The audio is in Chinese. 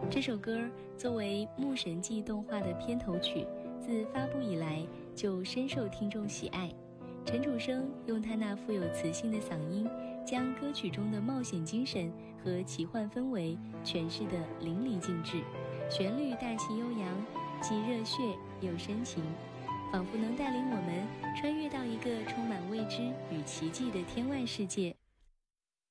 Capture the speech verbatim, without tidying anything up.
这首歌作为《牧神记》动画的片头曲，自发布以来就深受听众喜爱。陈楚生用他那富有磁性的嗓音，将歌曲中的冒险精神和奇幻氛围诠释得淋漓尽致，旋律大气悠扬，既热血又深情，仿佛能带领我们穿越到一个充满未知与奇迹的天外世界。